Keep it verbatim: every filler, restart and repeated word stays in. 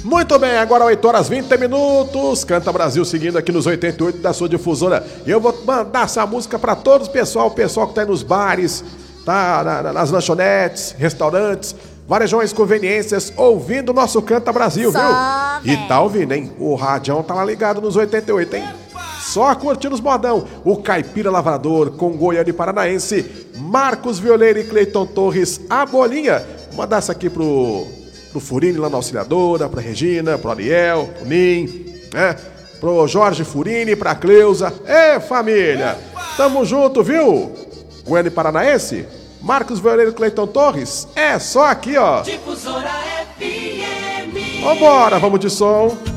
Muito bem, agora oito horas e vinte minutos. Canta Brasil seguindo aqui nos oitenta e oito da sua difusora. E eu vou mandar essa música para todos o pessoal, o pessoal que tá aí nos bares, tá na, na, nas lanchonetes, restaurantes, varejões, conveniências, ouvindo o nosso Canta Brasil, Só, viu? E tá ouvindo, hein? O radião tá lá ligado nos oitenta e oito, hein? Só curtindo os modão. O Caipira Lavrador com Goiânia e Paranaense, Marcos Violeiro e Cleiton Torres, a bolinha. Vou mandar essa aqui pro, pro Furini lá na Auxiliadora, pra Regina, pro Ariel, pro Nin, né? Pro Jorge Furini, pra Cleusa. Ê, família! Tamo junto, viu? Goiânia e Paranaense, Marcos Violeiro e Cleiton Torres. É só aqui, ó. Difusora F M. Vambora, vamos de som.